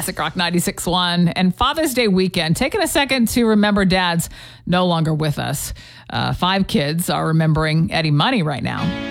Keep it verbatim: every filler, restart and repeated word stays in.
Classic Rock ninety-six point one. And Father's Day weekend, taking a second to remember dads no longer with us. Uh, five kids are remembering Eddie Money right now.